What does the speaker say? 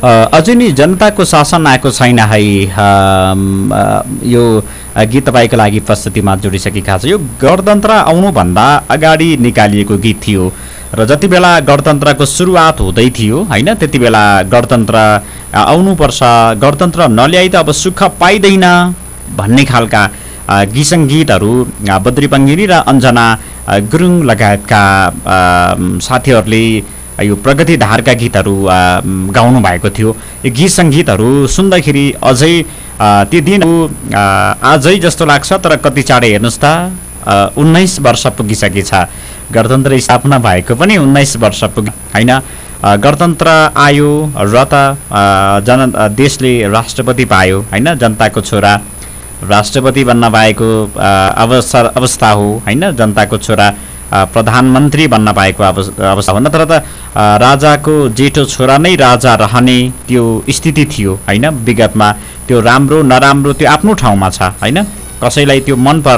अझै नि जनताको शासन आएको छैन है। यो गीत तपाईँको लागि प्रस्तुतिमा जोडिसकेका छ। यो गणतन्त्र आउनुभन्दा अगाडि निकालिएको गीत थियो र जति बेला गणतन्त्रको सुरुवात हुँदै थियो होइन, त्यति बेला गणतन्त्र आउनुपर्छ, गणतन्त्र नल्याई त अब सुख पाइँदैन भन्ने खालका गीत सङ्गीतहरू बद्री पङ्गिनी र अञ्जना गुरुङ लगायतका साथीहरूले यो प्रगतिधारका गीतहरू गाउनु भएको थियो। यो गीत सङ्गीतहरू सुन्दाखेरि अझै ती दिनहरू आजै जस्तो लाग्छ। तर कति चाँडै हेर्नुहोस् त 19 वर्ष पुगिसकेछ। गणतन्त्र स्थापना भएको पनि 19 वर्ष पुग्यो होइन। गणतन्त्र आयो र त देशले राष्ट्रपति पायो होइन। जनताको छोरा राष्ट्रपति बन्न पाएको अवस्था हो होइन। जनताको छोरा प्रधानमन्त्री बन्न पाएको अवस्था हो। नत्र त राजाको जेठो छोरा नै राजा रहने त्यो स्थिति थियो होइन। विगतमा त्यो राम्रो नराम्रो त्यो आफ्नो ठाउँमा छ होइन। कसैलाई त्यो मन